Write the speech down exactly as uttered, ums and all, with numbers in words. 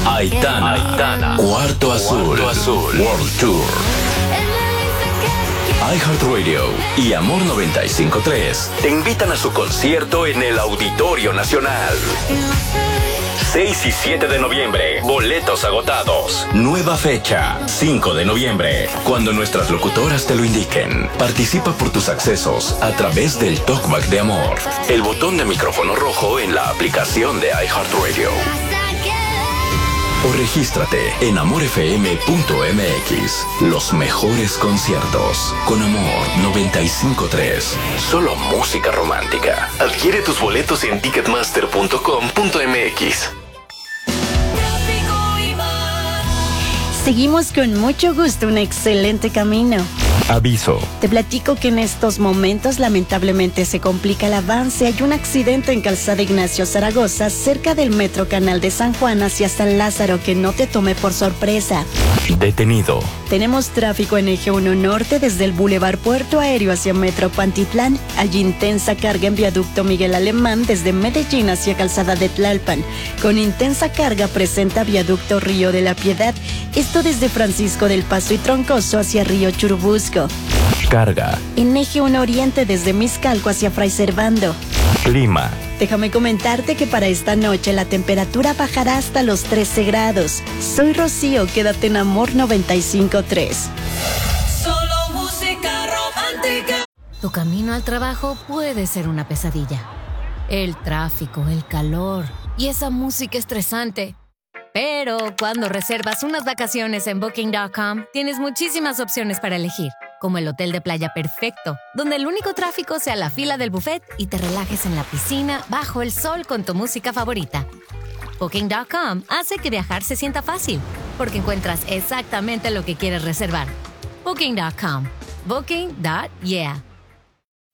Aitana, Aitana, Cuarto Azul, Cuarto Azul, World Tour. iHeartRadio y Amor noventa y cinco punto tres te invitan a su concierto en el Auditorio Nacional. seis y siete de noviembre, boletos agotados. Nueva fecha, cinco de noviembre, cuando nuestras locutoras te lo indiquen. Participa por tus accesos a través del Talkback de Amor, el botón de micrófono rojo en la aplicación de iHeartRadio. O regístrate en amor f m punto m x. Los mejores conciertos con Amor noventa y cinco punto tres. Solo música romántica. Adquiere tus boletos en ticketmaster punto com punto m x. Seguimos con mucho gusto un excelente camino. Aviso. Te platico que en estos momentos lamentablemente se complica el avance. Hay un accidente en Calzada Ignacio Zaragoza, cerca del Metro Canal de San Juan hacia San Lázaro, que no te tome por sorpresa. Detenido. Tenemos tráfico en Eje uno Norte desde el Boulevard Puerto Aéreo hacia Metro Pantitlán. Hay intensa carga en Viaducto Miguel Alemán desde Medellín hacia Calzada de Tlalpan. Con intensa carga presenta Viaducto Río de la Piedad. Esto desde Francisco del Paso y Troncoso hacia Río Churubusco. Carga. En Eje uno Oriente desde Miscalco hacia Fray Servando. Clima. Déjame comentarte que para esta noche la temperatura bajará hasta los trece grados. Soy Rocío, quédate en Amor noventa y cinco punto tres. Solo música romántica. Tu camino al trabajo puede ser una pesadilla. El tráfico, el calor y esa música estresante. Pero cuando reservas unas vacaciones en Booking punto com, tienes muchísimas opciones para elegir, como el hotel de playa perfecto, donde el único tráfico sea la fila del buffet y te relajes en la piscina bajo el sol con tu música favorita. Booking punto com hace que viajar se sienta fácil, porque encuentras exactamente lo que quieres reservar. Booking punto com. Booking. Yeah.